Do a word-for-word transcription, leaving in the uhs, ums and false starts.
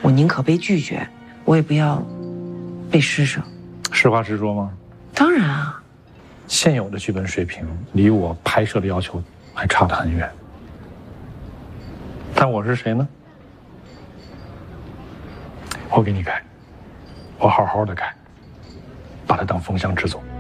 我宁可被拒绝，我也不要被施舍。 实话实说吗？ 当然啊。 现有的剧本水平离我拍摄的要求还差得很远。但我是谁呢？我给你改，我好好的改，把它当风向制作。